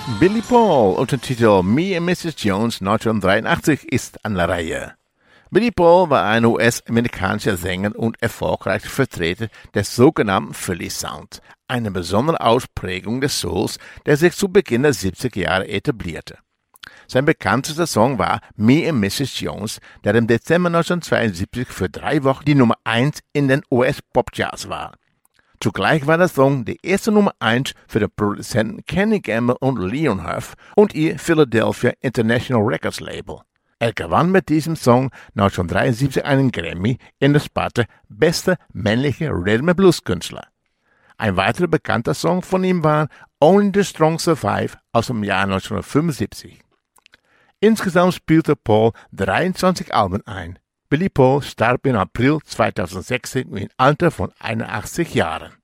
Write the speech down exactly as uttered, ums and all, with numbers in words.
Billy Paul unter dem Titel Me and Missus Jones neunzehnhundertdreiundachtzig ist an der Reihe. Billy Paul war ein U S-amerikanischer Sänger und erfolgreicher Vertreter des sogenannten Philly Sound, eine besondere Ausprägung des Souls, der sich zu Beginn der siebziger Jahre etablierte. Sein bekanntester Song war Me and Missus Jones, der im Dezember neunzehnhundertzweiundsiebzig für drei Wochen die Nummer eins in den U S-Popcharts war. Zugleich war der Song die erste Nummer eins für die Produzenten Kenny Gamble und Leon Huff und ihr Philadelphia International Records Label. Er gewann mit diesem Song neunzehnhundertdreiundsiebzig einen Grammy in der Sparte Bester männlicher Rhythm and Blues Künstler. Ein weiterer bekannter Song von ihm war Only the Strong Survive aus dem Jahr neunzehnhundertfünfundsiebzig. Insgesamt spielte Paul dreiundzwanzig Alben ein. Billy Paul starb im April zweitausendsechzehn im Alter von einundachtzig Jahren.